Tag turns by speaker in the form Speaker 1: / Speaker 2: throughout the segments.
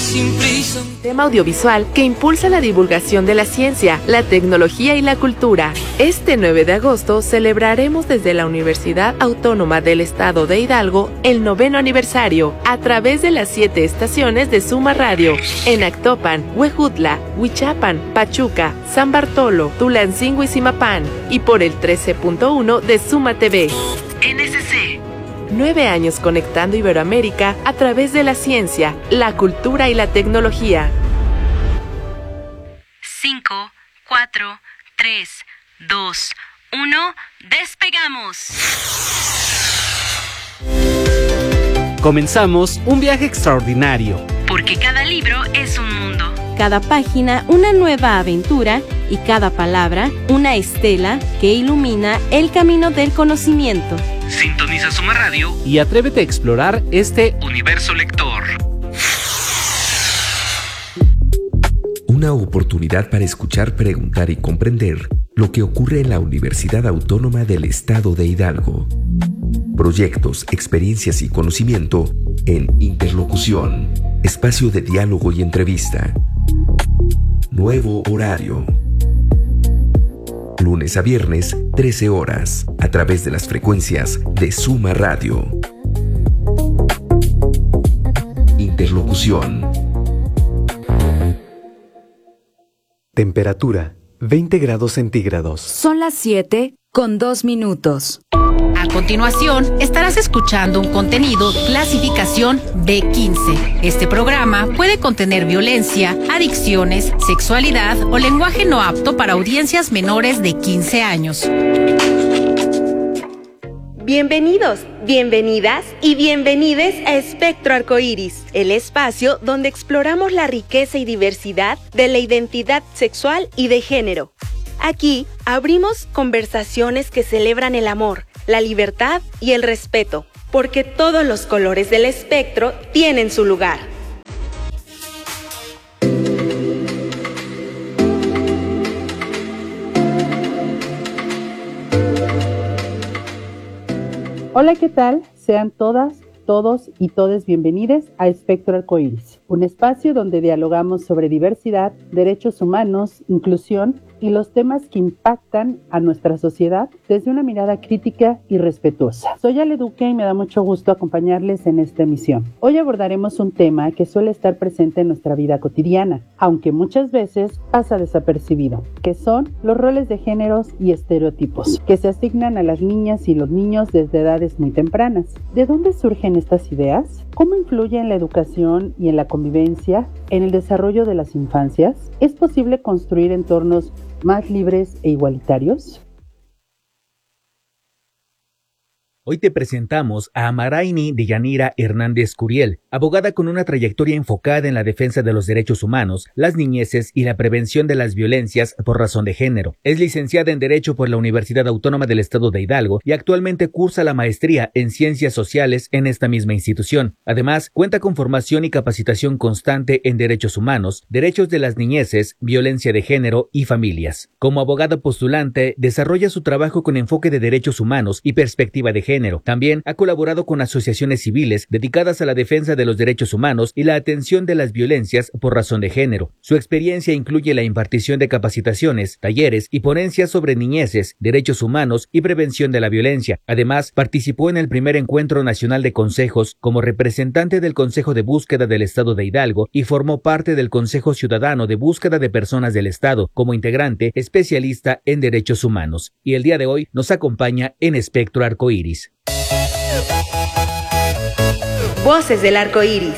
Speaker 1: Tema audiovisual que impulsa la divulgación de la ciencia, la tecnología y la cultura. Este 9 de agosto celebraremos desde la Universidad Autónoma del Estado de Hidalgo el 9º aniversario a través de las 7 estaciones de Suma Radio en Actopan, Huejutla, Huichapan, Pachuca, San Bartolo, Tulancingo y Zimapán y por el 13.1 de Suma TV. NSC. 9 años conectando Iberoamérica a través de la ciencia, la cultura y la tecnología.
Speaker 2: 5, 4, 3, 2, 1, ¡despegamos!
Speaker 3: Comenzamos un viaje extraordinario.
Speaker 2: Porque cada libro es un mundo.
Speaker 4: Cada página una nueva aventura y cada palabra una estela que ilumina el camino del conocimiento.
Speaker 5: Sintoniza Suma Radio
Speaker 3: y atrévete a explorar este
Speaker 5: universo lector.
Speaker 6: Una oportunidad para escuchar, preguntar y comprender lo que ocurre en la Universidad Autónoma del Estado de Hidalgo. Proyectos, experiencias y conocimiento en Interlocución. Espacio de diálogo y entrevista. Nuevo horario. Lunes a viernes, 13 horas, a través de las frecuencias de Suma Radio. Interlocución.
Speaker 7: Temperatura, 20 grados centígrados.
Speaker 8: Son las 7:02.
Speaker 2: A continuación, estarás escuchando un contenido clasificación B15. Este programa puede contener violencia, adicciones, sexualidad o lenguaje no apto para audiencias menores de 15 años.
Speaker 9: Bienvenidos, bienvenidas y bienvenides a Espectro Arcoíris, el espacio donde exploramos la riqueza y diversidad de la identidad sexual y de género. Aquí abrimos conversaciones que celebran el amor, la libertad y el respeto, porque todos los colores del espectro tienen su lugar.
Speaker 10: Hola, ¿qué tal? Sean todas, todos y todes bienvenidos a Espectro Arcoíris, un espacio donde dialogamos sobre diversidad, derechos humanos, inclusión y los temas que impactan a nuestra sociedad desde una mirada crítica y respetuosa. Soy Ale Duque y me da mucho gusto acompañarles en esta emisión. Hoy abordaremos un tema que suele estar presente en nuestra vida cotidiana, aunque muchas veces pasa desapercibido, que son los roles de géneros y estereotipos que se asignan a las niñas y los niños desde edades muy tempranas. ¿De dónde surgen estas ideas? ¿Cómo influye en la educación y en la convivencia, en el desarrollo de las infancias? ¿Es posible construir entornos más libres e igualitarios?
Speaker 3: Hoy te presentamos a Amaraini Deyanira Hernández Curiel, abogada con una trayectoria enfocada en la defensa de los derechos humanos, las niñeces y la prevención de las violencias por razón de género. Es licenciada en Derecho por la Universidad Autónoma del Estado de Hidalgo y actualmente cursa la maestría en Ciencias Sociales en esta misma institución. Además, cuenta con formación y capacitación constante en derechos humanos, derechos de las niñeces, violencia de género y familias. Como abogada postulante, desarrolla su trabajo con enfoque de derechos humanos y perspectiva de género. También ha colaborado con asociaciones civiles dedicadas a la defensa de los derechos humanos y la atención de las violencias por razón de género. Su experiencia incluye la impartición de capacitaciones, talleres y ponencias sobre niñeces, derechos humanos y prevención de la violencia. Además, participó en el primer encuentro nacional de consejos como representante del Consejo de Búsqueda del Estado de Hidalgo y formó parte del Consejo Ciudadano de Búsqueda de Personas del Estado como integrante especialista en derechos humanos. Y el día de hoy nos acompaña en Espectro Arcoíris.
Speaker 9: Voces del Arcoíris.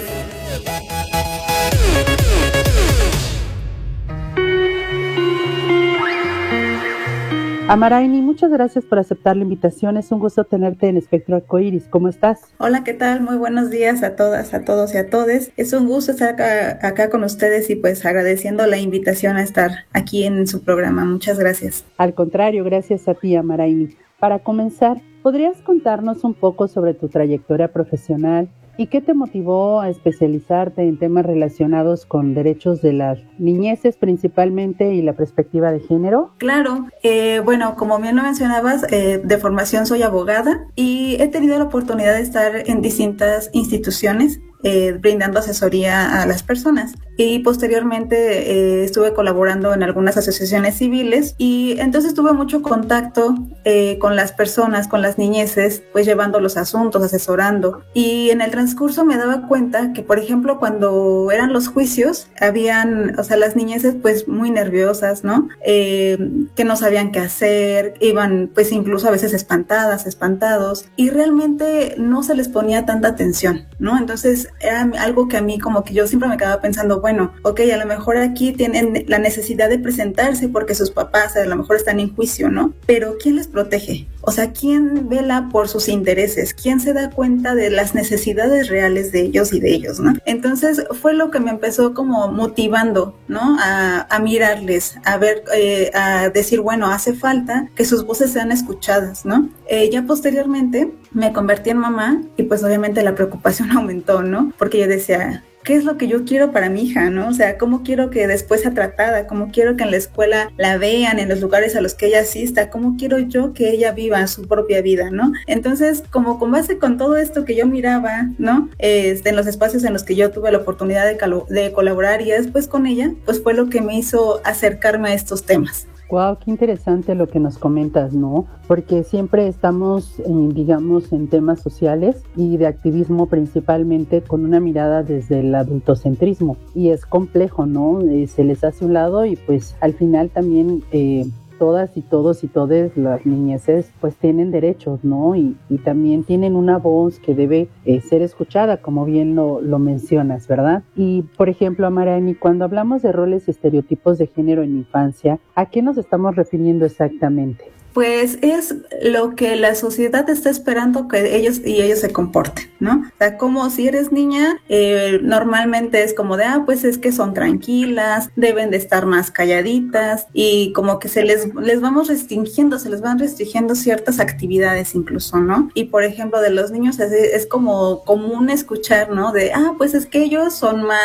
Speaker 10: Amaraini, muchas gracias por aceptar la invitación. Es un gusto tenerte en Espectro Arcoíris. ¿Cómo estás?
Speaker 11: Hola, ¿qué tal? Muy buenos días a todas, a todos y a todes. Es un gusto estar acá con ustedes y pues agradeciendo la invitación a estar aquí en su programa. Muchas gracias.
Speaker 10: Al contrario, gracias a ti, Amaraini. Para comenzar, ¿podrías contarnos un poco sobre tu trayectoria profesional y qué te motivó a especializarte en temas relacionados con derechos de las niñeces principalmente y la perspectiva de género?
Speaker 11: Claro, bueno, como bien lo mencionabas, de formación soy abogada y he tenido la oportunidad de estar en distintas instituciones brindando asesoría a las personas. Y posteriormente estuve colaborando en algunas asociaciones civiles y entonces tuve mucho contacto con las personas, con las niñeces, pues llevando los asuntos, asesorando. Y en el transcurso me daba cuenta que, por ejemplo, cuando eran los juicios, las niñeces pues muy nerviosas, ¿no? Que no sabían qué hacer, iban pues incluso a veces espantados, y realmente no se les ponía tanta atención, ¿no? Entonces era algo que a mí como que yo siempre me quedaba pensando, bueno, ok, a lo mejor aquí tienen la necesidad de presentarse porque sus papás a lo mejor están en juicio, ¿no? Pero ¿quién les protege? O sea, ¿quién vela por sus intereses? ¿Quién se da cuenta de las necesidades reales de ellos y de ellos, ¿no? Entonces fue lo que me empezó como motivando, ¿no? A mirarles, a ver, a decir, bueno, hace falta que sus voces sean escuchadas, ¿no? Ya posteriormente me convertí en mamá y pues obviamente la preocupación aumentó, ¿no? Porque yo decía, ¿qué es lo que yo quiero para mi hija, no? O sea, ¿cómo quiero que después sea tratada? ¿Cómo quiero que en la escuela la vean, en los lugares a los que ella asista? ¿Cómo quiero yo que ella viva su propia vida, no? Entonces, como con base con todo esto que yo miraba, ¿no? En los espacios en los que yo tuve la oportunidad de colaborar y después con ella, pues fue lo que me hizo acercarme a estos temas.
Speaker 10: Wow, qué interesante lo que nos comentas, ¿no? Porque siempre estamos, digamos, en temas sociales y de activismo principalmente con una mirada desde el adultocentrismo. Y es complejo, ¿no? Se les hace un lado y pues al final también todas y todos y todas las niñeces pues tienen derechos, ¿no? Y también tienen una voz que debe ser escuchada, como bien lo mencionas, ¿verdad? Y, por ejemplo, Amarani, cuando hablamos de roles y estereotipos de género en infancia, ¿a qué nos estamos refiriendo exactamente?
Speaker 11: Pues es lo que la sociedad está esperando que ellos se comporten, ¿no? O sea, como si eres niña, normalmente es como de, pues es que son tranquilas, deben de estar más calladitas y como que se les van restringiendo ciertas actividades incluso, ¿no? Y por ejemplo, de los niños es como común escuchar, ¿no? De, pues es que ellos son más